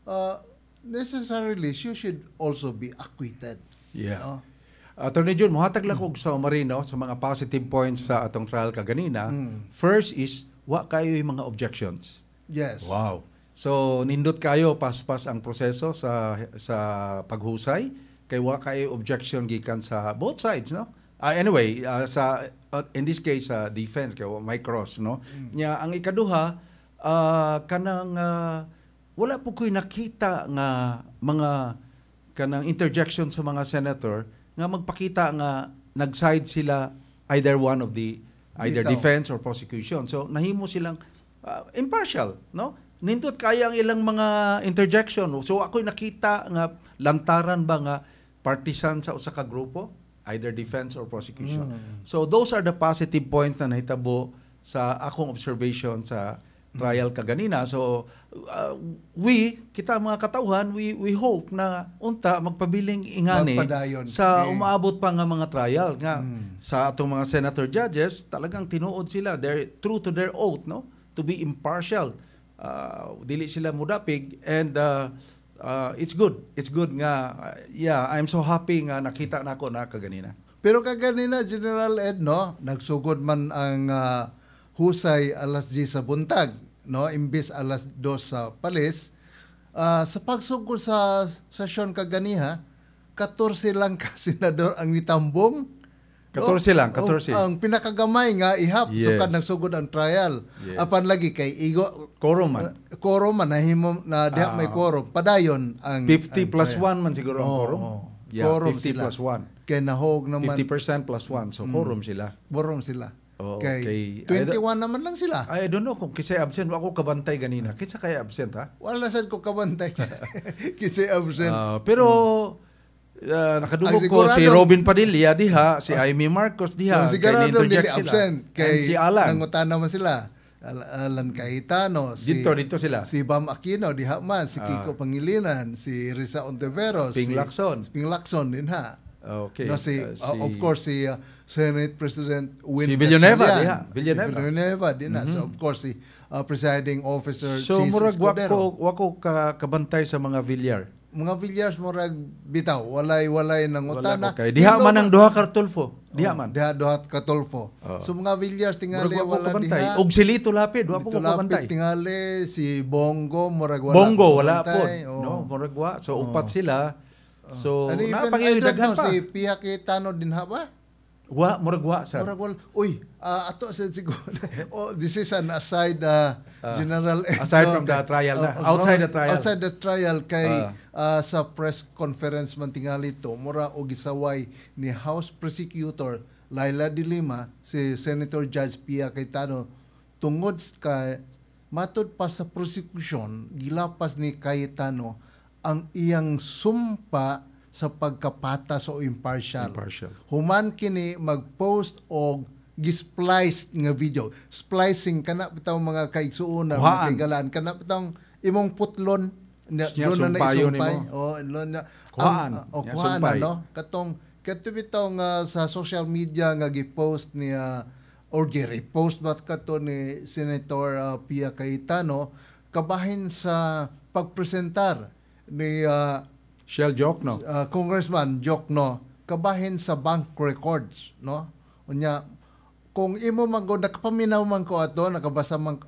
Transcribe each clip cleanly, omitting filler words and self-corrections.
uh, necessarily you should also be acquitted. Yeah. No? Attorney Jun, muhatag lang kog sa Marino sa mga positive points sa atong trial kaganina. First is, wa kayo yung mga objections. Yes. Wow. So, nindot kayo paspas ang proseso sa paghusay. Kay wa kayo objection gikan sa both sides, no? Anyway, in this case, defense, kay may cross, no? Nya, ang ikaduha, kanang wala po ko'y nakita nga mga kanang interjection sa mga senator nga magpakita nga nag-side sila either one of the defense or prosecution. So nahimo silang impartial, no? Nindot kaya ang ilang mga interjection. So ako'y nakita nga lantaran ba nga partisan sa usa ka grupo, either defense or prosecution. So those are the positive points na nahitabo sa akong observation sa trial kaganina. So kita mga katauhan, we hope na unta magpabiling ingani sa umaabot pa nga mga trial nga sa atong mga senator judges, talagang tinuod sila, they're true to their oath, no, to be impartial. Dili sila mudapig, and it's good nga I'm so happy nga nakita nako na kaganina. Pero kaganina, General Ed, no, nagsugod man ang husay alas 10 sa buntag, no, imbis alas 2 sa palis. Sa pagsugod sa sesyon kaganiha, 14 lang ka senador ang nitambong. 14 lang, 14. Ang pinakagamay nga ihap, sukad nagsugod ang trial. Yes. Apan lagi kay igo quorum man. Quorum man nahimo na diha may quorum. Padayon ang 50 plus 1 man siguro ang quorum. Yeah, quorum 50 sila. plus 1. Kay nahog naman 50% plus 1. So quorum sila. Quorum sila. Okay. 21 naman lang sila. I don't know kung kisay absent. Ako kabantay ganina. Kinsa kaya absent, ha? Wala sad ko kabantay. Kisay absent. Pero nakadugog ko si Robin Padilla diha, si Amy Marcos diha. So, sigurado kay dili absent. Kay si Alan. nangutan naman sila. Alan Cayetano, dito sila. Si Bam Aquino diha man, si Kiko Pangilinan, si Risa Ontiveros, Ping Lacson din ha. Okay. No, of course si Senate President Win si Villanueva din na. So of course si presiding officer so murag wako kabantay sa mga Villars murag bitaw walay nang utana. Okay. Diha man ang duha ka Tulfo. Diha ka Tulfo. So mga Villars tingali wala diha. Og silito lapid wa po ko kabantay. Tingali si Bongo murag wala po. No, murag wa. So upat sila. So, napangidaghan pa. Si Pia Cayetano din ha ba? Murag sir. Uy, ato sa siguro. This is an aside, General. Aside from the trial na. Outside the trial. Outside the trial, kay sa press conference man tingali to, mura o gisaway ni House Prosecutor Laila de Lima, si Senator Judge Pia Cayetano, tungod kay matod pa sa prosecution, gilapas ni Cayetano ang iyang sumpa sa pagkapatas o impartial. Human kini mag-post og gisplice nga video. Splicing kana bitaw mga kaigsuon na kaigalaan kana bitaw imong putlon doon na isumpay. Kuhaan no. Katong bitaw nga sa social media nga gi-post niya or gi-repost bat kato ni Senator Pia Cayetano kabahin sa pagpresentar ni Shell Jokno, Congressman Jokno, kabahin sa bank records, no? Unya kung imo nakapaminaw man ko ato, nakabasa man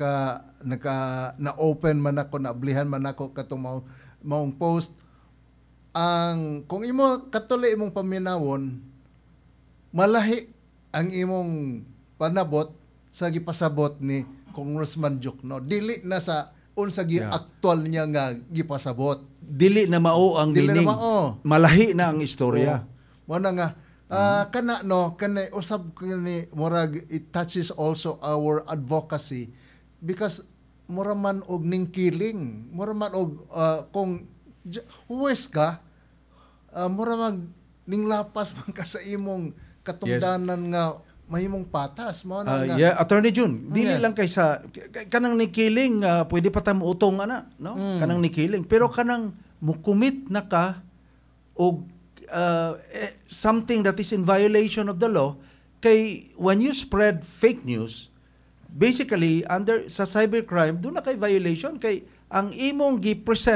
na open man ako, naablihan man ako katong maong post, kung imo katuli imong paminawon, malahi ang imong panabot sa gipasabot ni Congressman Jokno. Dili na sa unsa actual niya nga gipasabot. Dili na mao ang meaning. Malahi na ang istorya. Mo na nga kana usab kani murag it touches also our advocacy because mura man og ning killing, mura man og kung huwes ka, mura man ning lapas man ka sa imong katungdanan nga mahimong patas mo na Attorney Jun, dili lang kay sa kanang nikiling pwede pa ta muutong ana, no? Kanang nikiling, pero kanang mukumit na ka og something that is in violation of the law, kay when you spread fake news, basically under sa cybercrime do na kay violation kay ang imong gi-present